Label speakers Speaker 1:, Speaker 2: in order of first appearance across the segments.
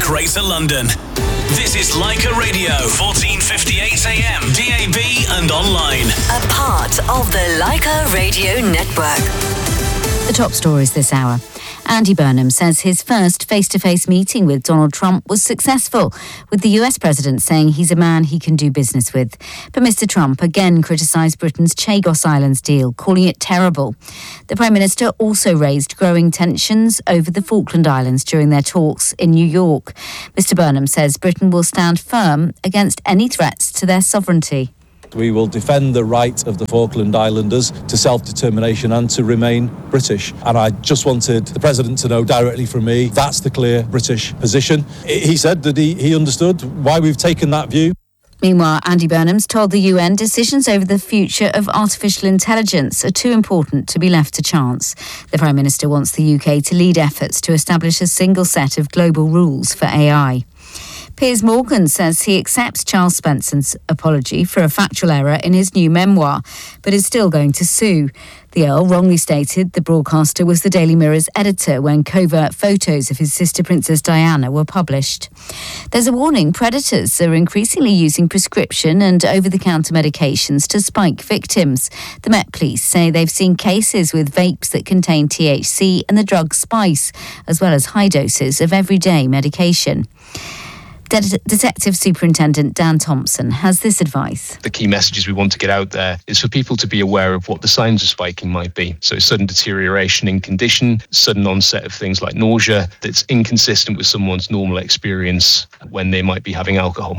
Speaker 1: Greater London. This is Leica Radio, 1458 AM, DAB and online.
Speaker 2: A part of the Leica Radio Network.
Speaker 3: The top stories this hour. Andy Burnham says his first face-to-face meeting with Donald Trump was successful, with the US president saying he's a man he can do business with. But Mr Trump again criticised Britain's Chagos Islands deal, calling it terrible. The Prime Minister also raised growing tensions over the Falkland Islands during their talks in New York. Mr Burnham says Britain will stand firm against any threats to their sovereignty.
Speaker 4: We will defend the right of the Falkland Islanders to self-determination and to remain British. And I just wanted the President to know directly from me, that's the clear British position. He said that he understood why we've taken that view.
Speaker 3: Meanwhile, Andy Burnham's told the UN decisions over the future of artificial intelligence are too important to be left to chance. The Prime Minister wants the UK to lead efforts to establish a single set of global rules for AI. Piers Morgan says he accepts Charles Spenson's apology for a factual error in his new memoir, but is still going to sue. The Earl wrongly stated the broadcaster was the Daily Mirror's editor when covert photos of his sister Princess Diana were published. There's a warning predators are increasingly using prescription and over-the-counter medications to spike victims. The Met Police say they've seen cases with vapes that contain THC and the drug spice, as well as high doses of everyday medication. Detective Superintendent Dan Thompson has this advice.
Speaker 5: The key messages we want to get out there is for people to be aware of what the signs of spiking might be. So sudden deterioration in condition, sudden onset of things like nausea that's inconsistent with someone's normal experience when they might be having alcohol.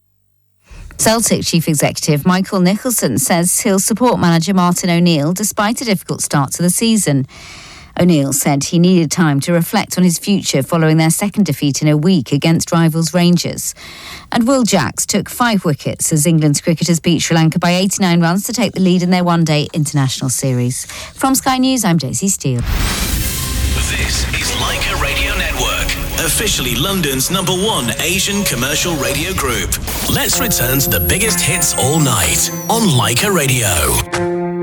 Speaker 3: Celtic Chief Executive Michael Nicholson says he'll support manager Martin O'Neill despite a difficult start to the season. O'Neill said he needed time to reflect on his future following their second defeat in a week against rivals Rangers. And Will Jacks took 5 wickets as England's cricketers beat Sri Lanka by 89 runs to take the lead in their one-day international series. From Sky News, I'm Daisy Steele.
Speaker 1: This is Leica Radio Network, officially London's #1 Asian commercial radio group. Let's return to the biggest hits all night on Leica Radio.